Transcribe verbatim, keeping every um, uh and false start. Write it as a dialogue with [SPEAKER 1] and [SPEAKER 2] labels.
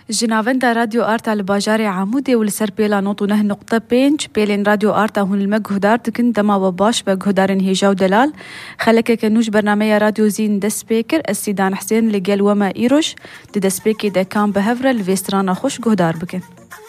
[SPEAKER 1] جناوند راديو آرتا لباجار عمودي ولسر بيلا نوتو نه نقطة بينج بيلين راديو آرتا هون المجهودار تكن دما وباش بجهودارن هيجاو دلال خلك كنوش برنامج راديو زين دسبيكر السيدان حسين لجل وما إيروش دي دسبيكي دا كان بهفرة الفيسترانا خوش جهودار بكن.